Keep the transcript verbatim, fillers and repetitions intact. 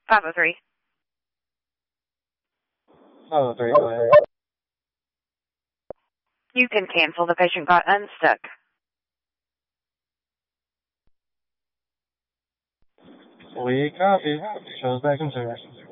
five oh three. five oh three, go ahead. You can cancel. The patient got unstuck. We copy. Shows back in service.